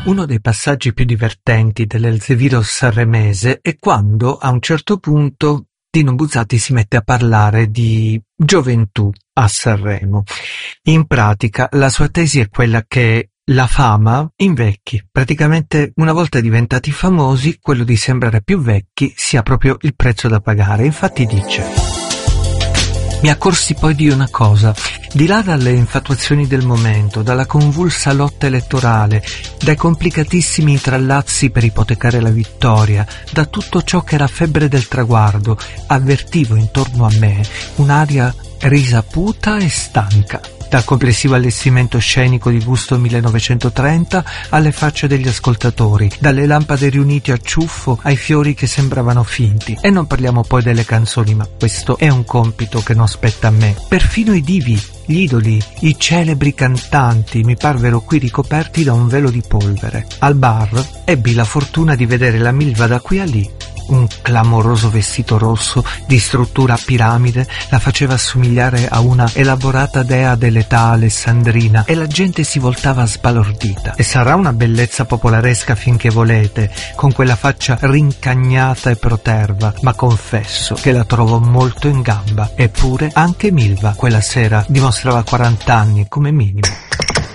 Uno dei passaggi più divertenti dell'Elsevier sanremese è quando, a un certo punto, Dino Buzzati si mette a parlare di gioventù a Sanremo. In pratica, la sua tesi è quella che la fama invecchi. Praticamente, una volta diventati famosi, quello di sembrare più vecchi sia proprio il prezzo da pagare. Infatti dice: mi accorsi poi di una cosa, di là dalle infatuazioni del momento, dalla convulsa lotta elettorale, dai complicatissimi intrallazzi per ipotecare la vittoria, da tutto ciò che era febbre del traguardo, avvertivo intorno a me un'aria risaputa e stanca. Dal complessivo allestimento scenico di gusto 1930 alle facce degli ascoltatori, dalle lampade riunite a ciuffo ai fiori che sembravano finti. E non parliamo poi delle canzoni, ma questo è un compito che non spetta a me. Perfino i divi, gli idoli, i celebri cantanti mi parvero qui ricoperti da un velo di polvere. Al bar ebbi la fortuna di vedere la Milva da qui a lì. Un clamoroso vestito rosso di struttura a piramide la faceva assomigliare a una elaborata dea dell'età alessandrina e la gente si voltava sbalordita. E sarà una bellezza popolaresca finché volete, con quella faccia rincagnata e proterva, ma confesso che la trovo molto in gamba. Eppure anche Milva quella sera dimostrava 40 anni come minimo.